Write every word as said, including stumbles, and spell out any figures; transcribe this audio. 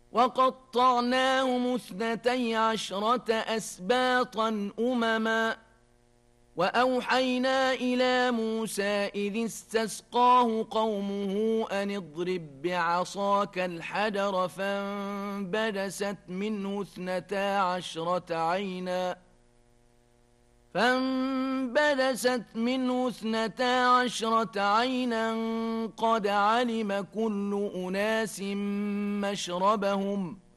وقطعناهم اثنتي عشرة أسباطا أمما وأوحينا إلى موسى إذ استسقاه قومه أن اضرب بعصاك الحجر فانبجست منه اثنتا عشرة عينا فانبجست منه اثنتا عشرة عينا قد علم كل أناس مشربهم